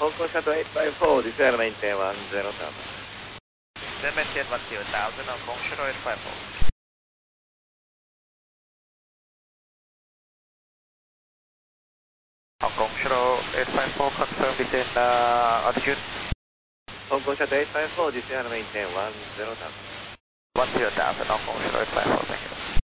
Hong Kong Shuttle 854, descend maintain 10,000. Then maintain 10,000, Hong Kong Shuttle 854. Hong Kong Shuttle 854, confirm descend altitude. Hong Kong Shuttle 854, descend maintain 10,000. 10,000, Hong Kong Shuttle 854, thank you.